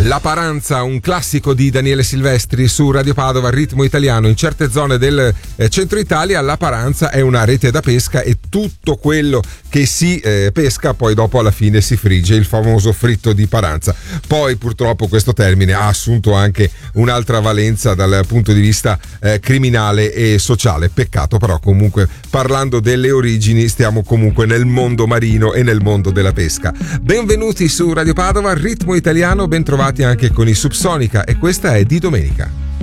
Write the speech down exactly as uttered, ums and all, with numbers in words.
La Paranza, un classico di Daniele Silvestri su Radio Padova, ritmo italiano. In certe zone del eh, centro Italia la paranza è una rete da pesca e tutto quello che si eh, pesca poi dopo alla fine si frigge, il famoso fritto di paranza. Poi purtroppo questo termine ha assunto anche un'altra valenza dal punto di vista eh, criminale e sociale. Peccato, però comunque parlando delle origini stiamo comunque nel mondo marino e nel mondo della pesca. Benvenuti su Radio Padova, ritmo italiano, ben trovati anche con i Subsonica, e questa è Di Domenica.